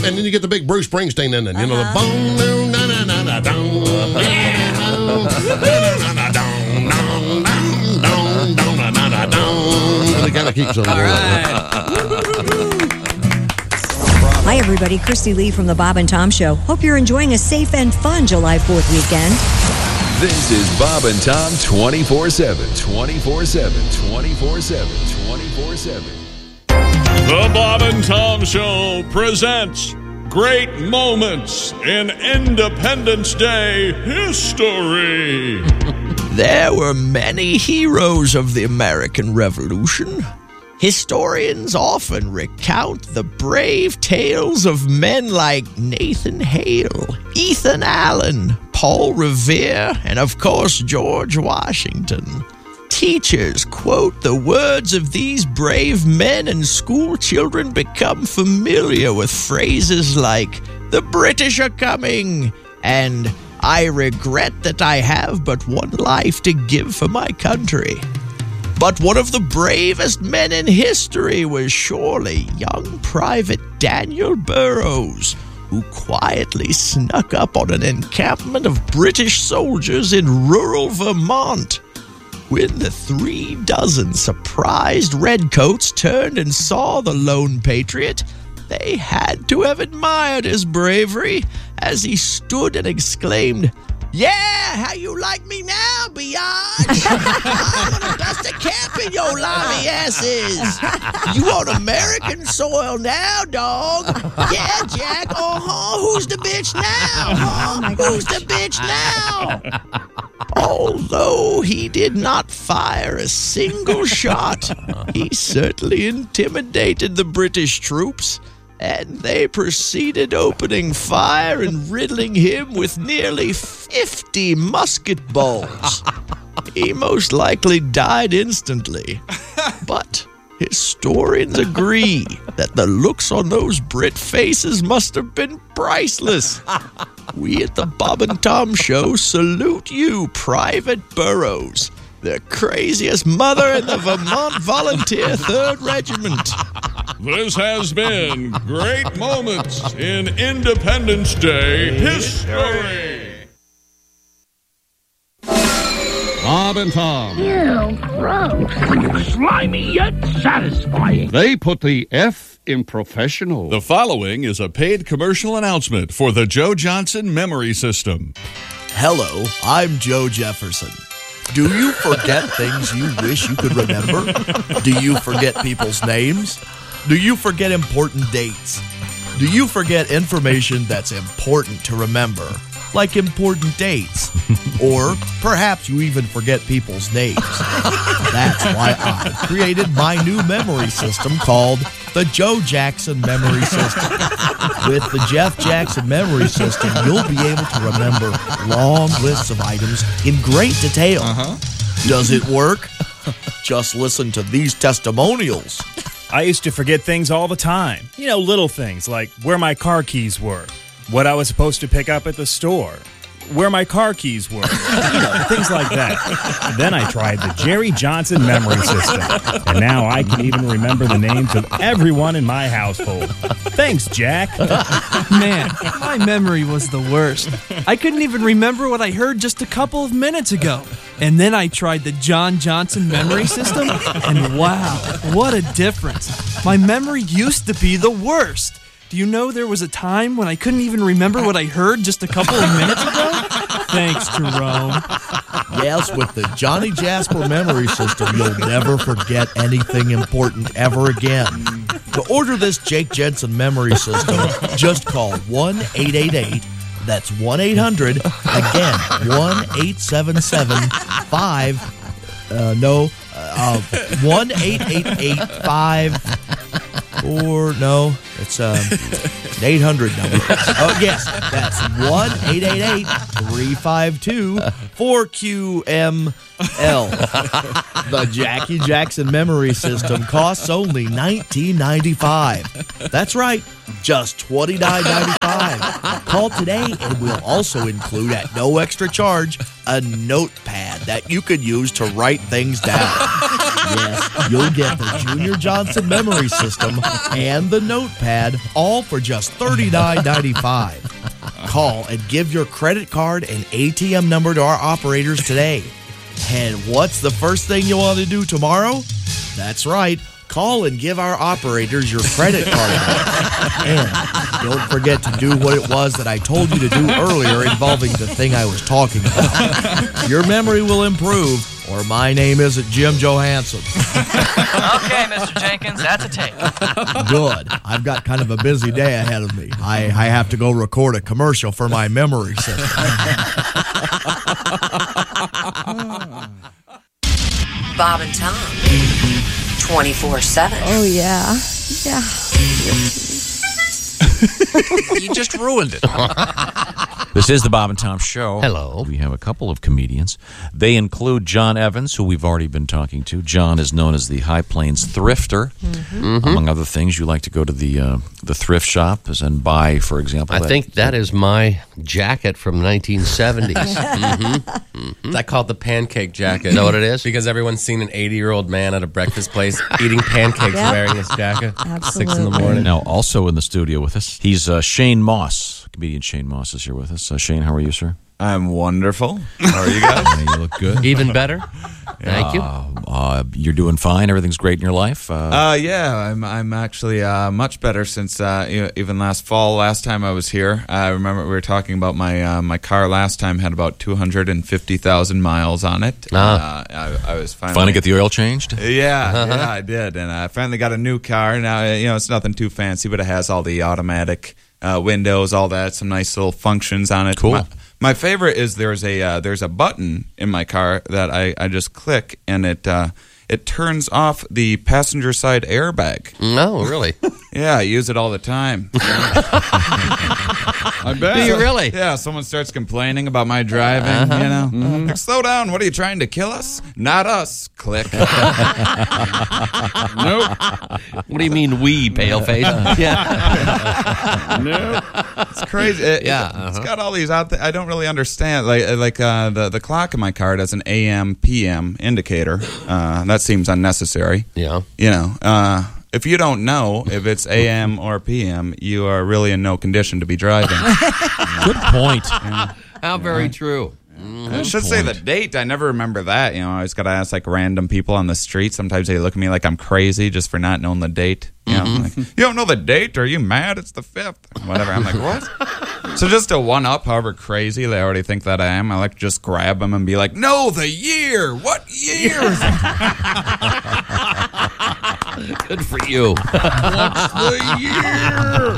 and then you get the big Bruce Springsteen in it. You know, the boom, boom, na na na na dong, and it kind of keeps on going. Hi, everybody. Christy Lee from the Bob and Tom Show. Hope you're enjoying a safe and fun July 4th weekend. This is Bob and Tom 24/7, 24/7, 24/7, 24/7. The Bob and Tom Show presents Great Moments in Independence Day History. There were many heroes of the American Revolution. Historians often recount the brave tales of men like Nathan Hale, Ethan Allen, Paul Revere, and of course George Washington. Teachers quote the words of these brave men, and school children become familiar with phrases like, "The British are coming," and "I regret that I have but one life to give for my country." But one of the bravest men in history was surely young Private Daniel Burroughs, who quietly snuck up on an encampment of British soldiers in rural Vermont. When the 36 surprised redcoats turned and saw the lone patriot, they had to have admired his bravery as he stood and exclaimed, "Yeah, how you like me now, biatch? I'm gonna bust a cap in your limey asses. You on American soil now, dog? Yeah, Jack, who's the bitch now? Who's the bitch now?" Although he did not fire a single shot, he certainly intimidated the British troops, and they proceeded opening fire and riddling him with nearly 50 musket balls. He most likely died instantly, but historians agree that the looks on those Brit faces must have been priceless. We at the Bob and Tom Show salute you, Private Burroughs, the craziest mother in the Vermont Volunteer 3rd Regiment. This has been Great Moments in Independence Day History. Bob and Tom. Ew, gross. Slimy yet satisfying. They put the F in professional. The following is a paid commercial announcement for the Joe Johnson Memory System. Hello, I'm Joe Jefferson. Do you forget things you wish you could remember? Do you forget people's names? Do you forget important dates? Do you forget information that's important to remember, like important dates? Or perhaps you even forget people's names. That's why I created my new memory system called the Joe Jackson Memory System. With the Jeff Jackson Memory System, you'll be able to remember long lists of items in great detail. Does it work? Just listen to these testimonials. I used to forget things all the time. You know, little things like where my car keys were, what I was supposed to pick up at the store, where my car keys were, things like that. Then I tried the Jerry Johnson Memory System, and now I can even remember the names of everyone in my household. Thanks, Jack. Man, my memory was the worst. I couldn't even remember what I heard just a couple of minutes ago. And then I tried the John Johnson Memory System, and wow, what a difference. My memory used to be the worst. Do you know there was a time when I couldn't even remember what I heard just a couple of minutes ago? Thanks, Jerome. Yes, with the Johnny Jasper Memory System, you'll never forget anything important ever again. To order this Jake Jensen Memory System, just call 1-888. That's 1-800. Again, 1-877-5. 1-888-5. Or no, it's an 800 number. Oh, yes, that's 1-888-352-4QML. The Jackie Jackson Memory System costs only $19.95. That's right, just $29.95. Call today, and we'll also include, at no extra charge, a notepad that you could use to write things down. Yes, you'll get the Junior Johnson memory system and the notepad, all for just $39.95. Call and give your credit card and ATM number to our operators today. And what's the first thing you want to do tomorrow? That's right. Call and give our operators your credit card back. And don't forget to do what it was that I told you to do earlier involving the thing I was talking about. Your memory will improve, or my name isn't Jim Johansson. Okay, Mr. Jenkins, that's a tape. Good. I've got kind of a busy day ahead of me. I have to go record a commercial for my memory system. Bob and Tom. 24/7. Oh, yeah. Yeah. You just ruined it. This is the Bob and Tom Show. Hello. We have a couple of comedians. They include John Evans, who we've already been talking to. John is known as the High Plains Thrifter. Among other things, you like to go to the thrift shop and buy, for example. I think that is my jacket from 1970s. I call it the pancake jacket. Is that what it is? Because everyone's seen an 80-year-old man at a breakfast place eating pancakes wearing this jacket. Absolutely. 6 in the morning. Now, also in the studio with us, he's Shane Moss. Comedian Shane Moss is here with us. Shane, how are you, sir? I'm wonderful. How are you guys? You look good. Even better. Thank you. You're doing fine. Everything's great in your life. Yeah, I'm actually much better since even last fall. Last time I was here, I remember we were talking about my car. Last time had about 250,000 miles on it. I was finally get the oil changed. Yeah, I did, and I finally got a new car. Now it's nothing too fancy, but it has all the automatic windows, all that, some nice little functions on it. Cool. My favorite is there's a button in my car that I just click and it turns off the passenger side airbag. No, really? Yeah, I use it all the time. I bet. Do you really? Yeah, someone starts complaining about my driving, Like, slow down, what are you trying to kill us? Not us. Click. Nope. What do you mean we, paleface? Yeah. No. It's crazy. It's got all these out there. I don't really understand. Like the clock in my car does an AM, PM indicator. That seems unnecessary. Yeah. If you don't know if it's AM or PM, you are really in no condition to be driving. Good point. How very true. I should say the date. I never remember that. I always got to ask like random people on the street. Sometimes they look at me like I'm crazy just for not knowing the date. Like, you don't know the date? Are you mad? It's the 5th. Whatever. I'm like, what? So just to one up, however crazy they already think that I am, I like to just grab them and be like, no, the year. What year is it? Good for you. What's the year?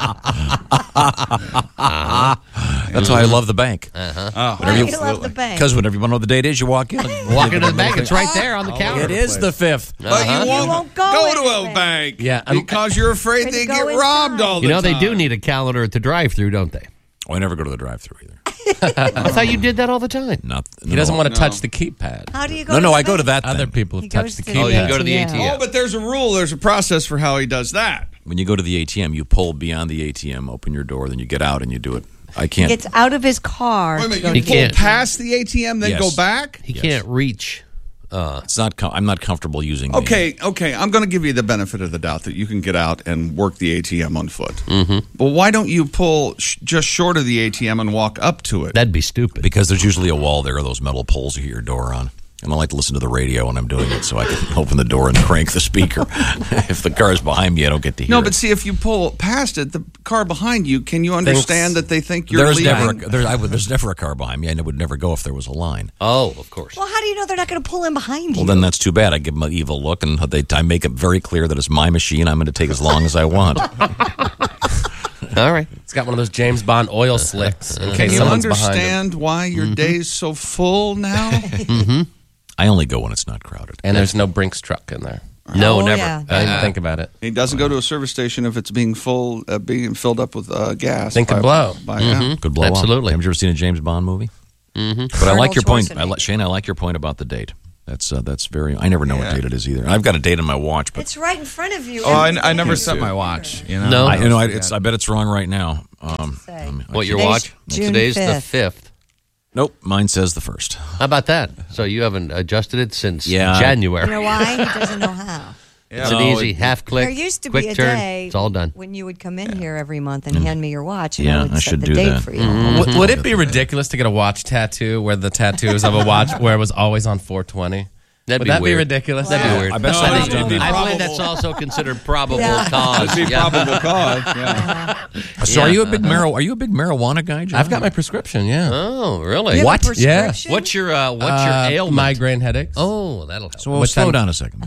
That's why I love the bank. Why do you love the bank? Because whenever you want to know what the date is, you walk in. Walk into the bank. It's right there on the counter. It is the 5th. But you won't go to a bank. Yeah, because you're afraid they get robbed all the time. They do need a calendar at the drive-thru, don't they? Oh, I never go to the drive-thru either. I thought you did that all the time. He doesn't want to touch the keypad. How do you go? No, I go to that. Other people have touched the keypad. Oh, you go to the ATM. Oh, but there's a rule. There's a process for how he does that. When you go to the ATM, you pull beyond the ATM, open your door, then you get out and you do it. I can't. He gets out of his car. Wait a minute, you pull past the ATM, then go back? He can't reach. It's not. I'm not comfortable using. Okay. I'm going to give you the benefit of the doubt that you can get out and work the ATM on foot. But why don't you pull just short of the ATM and walk up to it? That'd be stupid. Because there's usually a wall there, those metal poles you get your door on. And I like to listen to the radio when I'm doing it, so I can open the door and crank the speaker. If the car is behind me, I don't get to hear it. No, but see, if you pull past it, the car behind you, can you understand that they think you're leaving? There's never a car behind me. I would never go if there was a line. Oh, of course. Well, how do you know they're not going to pull in behind you? Well, then that's too bad. I give them an evil look, and I make it very clear that it's my machine. I'm going to take as long as I want. All right. It's got one of those James Bond oil slicks in case Can you someone's behind him. understand why your day's so full now? I only go when it's not crowded. And there's no Brinks truck in there. No, Oh, never. yeah. I didn't even think about it. He doesn't go to a service station if it's being filled up with gas. Think could blow. Could blow up. Absolutely. Have you ever seen a James Bond movie? But I like your point. Shane, I like your point about the date. That's very. I never know what date it is either. I've got a date on my watch, but It's right in front of you. Oh, I never set my watch. No. I bet it's wrong right now. What, your watch? June Today's 5th. the 5th. Nope, mine says the 1st. How about that? So you haven't adjusted it since Yeah. January. You know why? He doesn't know how. It's an easy half click. There used to quick be a turn. day It's all done. when you would come in here every month and hand me your watch, and Yeah, I would I set should the do date that. for you. Would it be ridiculous to get a watch tattoo where the tattoo is of a watch where it was always on 420? That'd Would be that weird. be ridiculous? That'd be weird. I bet somebody's done that. I believe that's also considered probable Yeah. cause. That'd be Yeah. probable cause. Yeah. So are you a big marijuana guy, John? I've got my prescription, yeah. Oh, really? You have a What? Yeah. prescription? What's your ailment? Migraine headaches. Oh, that'll help. So Which slow I'm- down a second.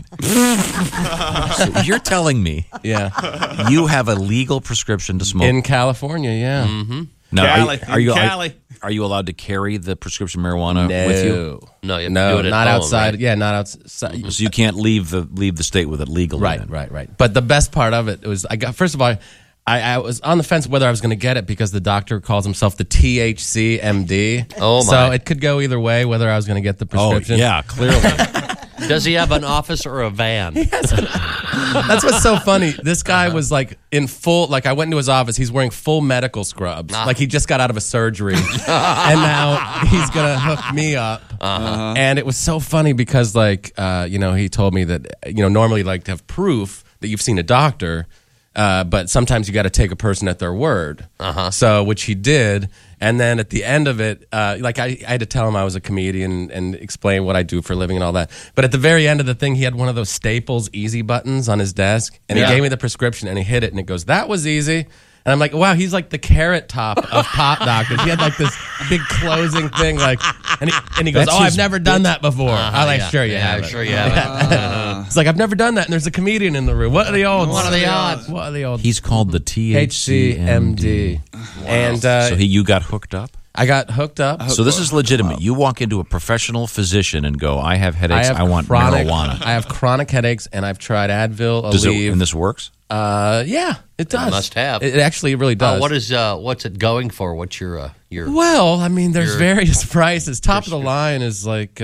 So you're telling me Yeah. you have a legal prescription to smoke? In California, yeah. Mm-hmm. Now, Cali. are you Cali. are you allowed to carry the prescription marijuana with you? No, you have to No, do it at not home, outside. right? Yeah, not outside. So you can't leave the state with it legally. Right, then. right. But the best part of it was, first of all, I was on the fence whether I was going to get it because the doctor calls himself the THC MD. Oh, my. So it could go either way whether I was going to get the Oh prescription. yeah, clearly. Does he have an office or a van? That's what's so funny. This guy was like in full, like I went into his office. He's wearing full medical scrubs. Like he just got out of a surgery. And now he's going to hook me up. And it was so funny because like, he told me that, normally like to have proof that you've seen a doctor. But sometimes you got to take a person at their word. So, which he did. And then at the end of it, I had to tell him I was a comedian and explain what I do for a living and all that. But at the very end of the thing, he had one of those Staples easy buttons on his desk. And he gave me the prescription and he hit it and it goes, "That was easy." And I'm like, wow, he's like the Carrot Top of pop doctors. He had like this big closing thing, and he goes, That's "Oh, I've his never done that before." I'm like, "Sure you have." Sure you have. It's like, "I've never done that," and there's a comedian in the room. What are the odds? What are the odds? What are the odds? He's called the THCMD. HCMD. And So you got hooked up? I got hooked up. So this is legitimate. You walk into a professional physician and go, "I have headaches. I want marijuana." I have chronic headaches, and I've tried Advil, Aleve. And this works? Yeah, it does. Must have. It actually really does. What's it going for? What's your Well, I mean, there's your various prices. Top of the line is like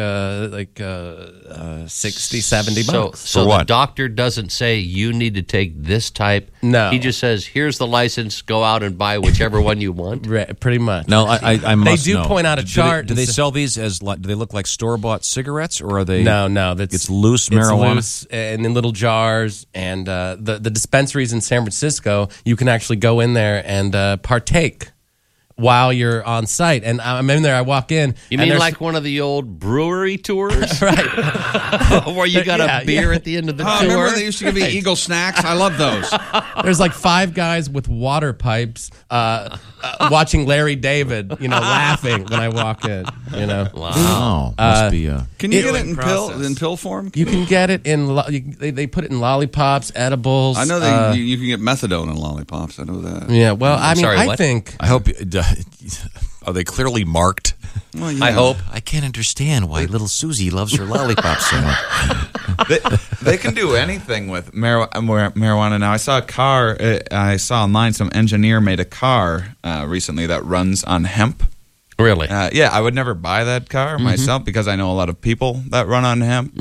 60, 70 bucks. So the doctor doesn't say you need to take this type. No. He just says, "Here's the license. Go out and buy whichever one you want." Pretty much. No, I must They do know. point out a chart. Do they sell these as? Do they look like store-bought cigarettes, or are they? No. It's loose marijuana. Loose and in little jars. And the dispensaries in San Francisco, you can actually go in there and partake while you're on site. And I'm in there. I walk in. You and mean like one of the old brewery tours, right? Where you got a beer at the end of the tour? Remember they used to give me Eagle snacks? I love those. There's like 5 guys with water pipes watching Larry David, laughing when I walk in. Wow, must be. Can you get it in pill form? You can get it in. They put it in lollipops, edibles. I know you can get methadone in lollipops. I know that. Yeah, well, I think. I hope. Are they clearly marked? Well, yeah. I hope. I can't understand why little Susie loves her lollipops so much. They can do anything with marijuana now. I saw a car. I saw online some engineer made a car recently that runs on hemp. Really? Yeah, I would never buy that car myself because I know a lot of people that run on hemp.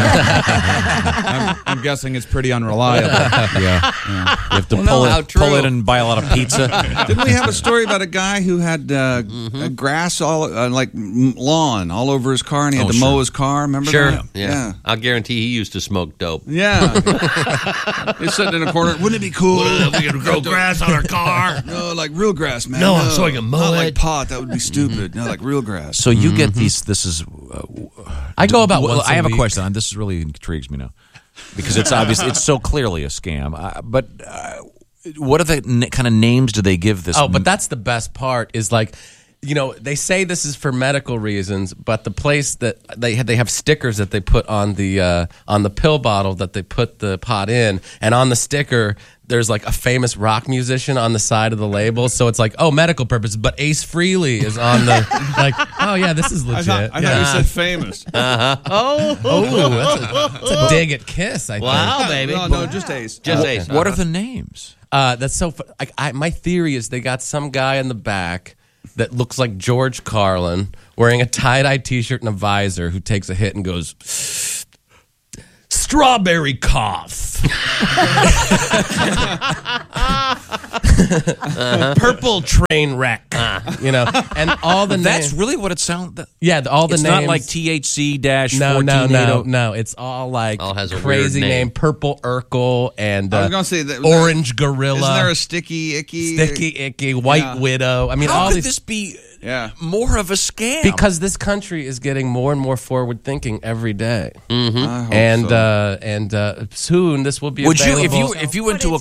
I'm guessing it's pretty unreliable. Yeah. You have to pull it and buy a lot of pizza. Didn't we have a story about a guy who had grass all lawn all over his car and he had to mow his car? Remember that? Yeah. I'll guarantee he used to smoke dope. Yeah. He's sitting in a corner. Wouldn't it be cool if we could grow grass on our car? No, like real grass, man. No, so I can mow not it. like pot. That would be stupid. No, like real grass. So you get these. This is. I go about once I have a a week. question. This really intrigues me now because it's obvious. It's so clearly a scam. But what are the kind of names do they give this? Oh, but that's the best part is like, they say this is for medical reasons, but the place that they have stickers that they put on the pill bottle that they put the pot in, and on the sticker there's like a famous rock musician on the side of the label, so it's like, oh, medical purposes, but Ace Frehley is on the like, oh yeah, this is legit. I thought you said famous. That's a dig at Kiss. I think. Wow, baby. No, just Ace. Just Ace. What are the names? That's so. My theory is they got some guy in the back that looks like George Carlin wearing a tie-dye T-shirt and a visor who takes a hit and goes, "Strawberry cough." Purple train wreck. And all the That's names. really what it sounds. Yeah, all the it's names. not like THC-1480. No. It's all like All has a crazy weird name. Purple Urkel and I was going to say that Orange Gorilla. Isn't there a Sticky Icky? White Widow? I mean, How all could these. this be Yeah. more of a scam? Because this country is getting more and more forward thinking every day, I hope and so. soon this will be Would you, available. if you went to a